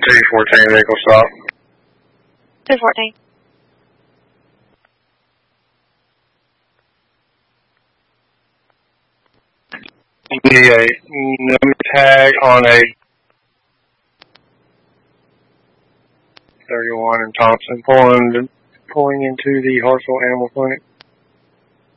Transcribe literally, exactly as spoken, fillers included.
two fourteen vehicle stop. two fourteen. Need a number tag on a thirty-one in Thompson pulling pulling into the Hartsville Animal Clinic.